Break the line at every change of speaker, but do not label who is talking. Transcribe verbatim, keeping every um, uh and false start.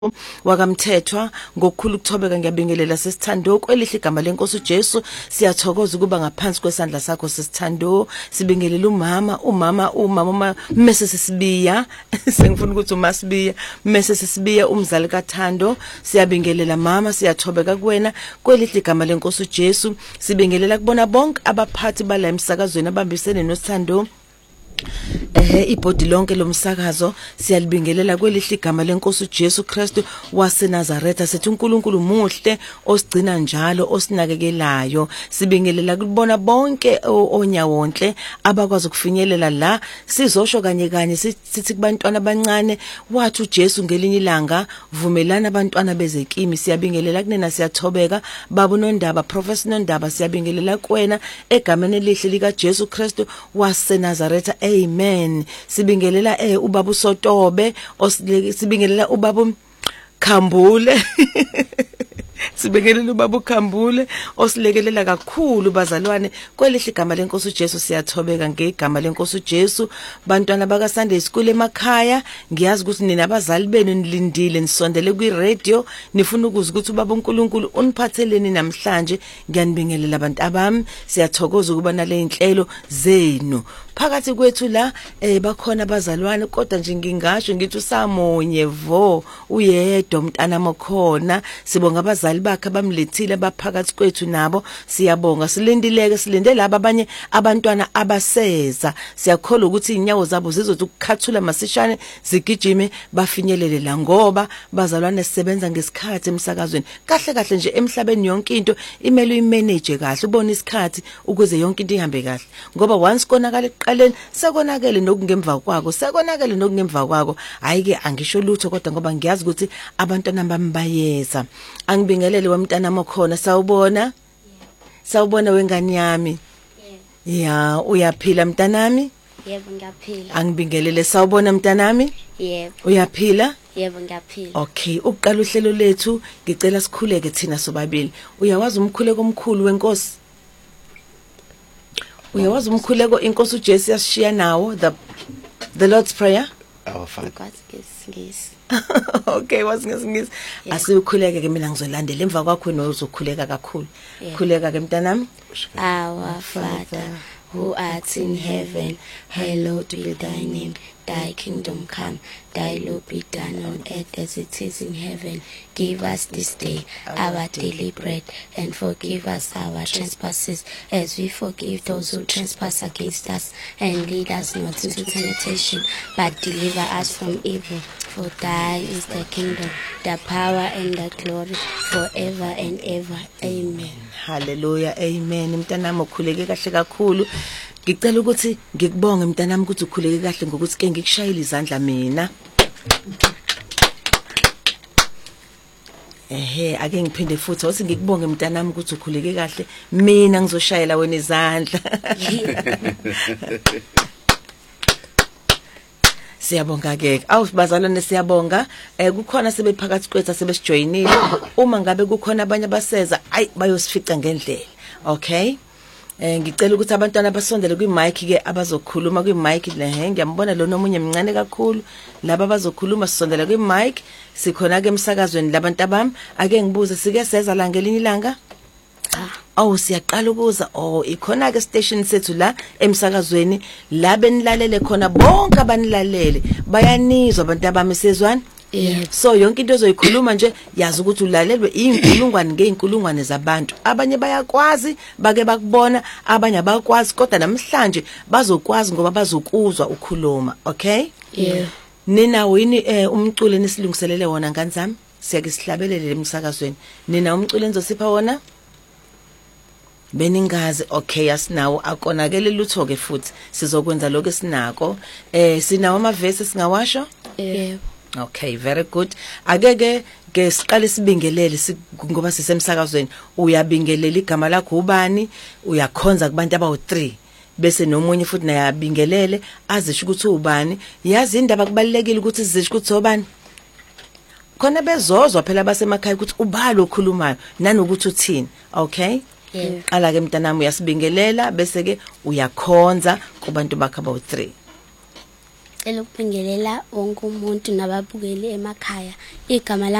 wakamthethwa ngokukhulu ukuthobeka ngiyabingelela sesithando kwelihle igama lenkosi uJesu siyathokoza ukuba ngaphansi kwesandla sakho sesithando sibingelela umama umama umama mase sesibiya sengifuna ukuthi umasibiya mase sesibiya umzali kaThando siyabingelela mama siyathobeka kuwena kwelihle igama lenkosi uJesu sibingelela kubona bonke abaphathi bala emsakazweni abambisene noSithando Eh ibhodi lonke lomsakazo siyalibingelela kwelihle igama lenkosi uJesu Kristu waseNazaretha sethi uNkulunkulu muhle osigcina njalo osinakekelayo sibingelela kubona bonke onyawonhle abakwazi ukufinyelela la sizosho kanye kanye sithi kubantwana abancane wathi uJesu ngelinye ilanga vumelana abantwana bezekimi siyabingelela kunena siyathobeka baba uNondaba Professor Nondaba siyabingelela kuwena egameni elihle lika Jesu Kristu waseNazaretha amen sibingelela eh ubaba uSotobe sibingelela ubaba Khambule sibingelela ubaba uKhambule osilekelela kakhulu bazalwane kwelihle igama lenkosi uJesu siyathobeka ngegama lenkosi uJesu bantwana baka Sunday School emakhaya ngiyazi ukuthi nina abazali benu nilindile nisondele kwi radio nifuna ukuzwa ukuthi ubaba uNkulunkulu uniphatheleni namhlanje ngiyanibingelela abantu abami siyathokoza ukuba nale inhlelo zenu phakathi kwethu la eh bakhona abazalwane kodwa nje ngingasho ngithi usamonye vo uyedwa umntana mokhona sibonga abazali bakhe bamlethile baphakathi kwethu nabo siyabonga silindileke silinde laba abanye abantwana abaseza siyakholwa ukuthi inyawo zabo zizothi ukukhathula masishane zigijime bafinyelele la ngoba bazalwane sisebenza ngesikhathi emsakazweni kahle kahle nje emhlabeni yonke into imele uyimanage kahle ubone isikhathi ukuze yonke into ihambe kahle ngoba once konakala eqaleni sekonakele nokungemva kwako sekonakele nokungemva kwako ayike angisho lutho kodwa ngoba ngiyazi ukuthi abantwana bami bayeza angibingelele wamntana mokhona sawubona sawubona wengane yami ya uyaphila mntanami
yebo ngiyaphila
angibingelele sawubona mntanami
yebo
uyaphila
yebo ngiyaphila
okay uqala uhlelo lethu ngicela sikhuleke thina sobabili uyawazi umkhuleko omkhulu wenkosi uyawazi umkhuleko inkosi uJesu yashiya nawo the the Lord's prayer
our father
ngisi
okay was ngesingisi asikhuleke ke mina ngizolandela emva kwakho nozokhuleka kakhulu khuleka ke mntanami
our father who art in heaven, hallowed be thy name. Thy kingdom come, thy will be done on earth as it is in heaven. Give us this day our daily bread, and forgive us our trespasses, as we forgive those who trespass against us. And lead us not into temptation, but deliver us from evil. For thine is the kingdom, the power, and the glory, forever and ever. Amen.
Hallelujah, amen. Mntanami ukhuleke kahle kakhulu. Ngicela ukuthi ngikubonge mntanami ukuthi ukhuleke kahle ngokuthi ke ngikushayela izandla mina. Ehe ake ngiphinde futhi awuthi ngikubonge mntanami ukuthi ukhuleke kahle mina ngizoshayela wena izandla. Siyabonga ke awusibazalwane siyabonga eh kukhona sebephakathi kwethu sebesijoyinile uma ngabe kukhona abanye abaseza ayi bayosifica ngendlela okay eh ngicela ukuthi abantwana basondele kwi mic ke abazokhuluma kwi mic lehe ngiyambona lo nomunye mncane kakhulu laba abazokhuluma sisondela kwi mic sikhona ke emsakazweni labantu abami ake ngibuze sike seza la ngelinye ilanga awu siyaqala ukuza oh ikhona ke station sethu la emsakazweni la benilalele khona bonke abanilalele bayanizwa abantu abami sezwana
Yeah.
So yonke into ezoyikhuluma nje yazi ukuthi ulalelwe inkulungwane ngeinkulungwane zabantu abanye bayakwazi bake bakubona abanye abakwazi kodwa namhlanje bazokwazi ngoba bazokuzwa ukukhuluma okay
Yeah.
nina wini eh, umculo nisilungiselele wona ngani zami siyake sihlabelele emsakazweni nina umculo enizosipha wona beningazi okay asinawo akonakele lutho ke futhi sizokwenza lokho esinako eh sinawo amavesi singawasho
Yeah.
Okay, very good. Akeke ke siqale sibingelele ngoba sisemsakazweni uyabingelela igama lakho ubani uyakhonza kubantu abawu three bese nomunye futhi naye abingelele azisho ukuthi ubani yazi indaba kubalekile ukuthi sizisho ukuthi obani khona bezozwa phela basemakhaya ukuthi ubalo okhulumayo nanokuthi uthini okay
Yeah.
qala ke mntanami uyasibingelela bese ke uyakhonza kubantu bakhe abawu three
ngicela ukubingelela wonke umuntu nababukeli emakhaya. Igama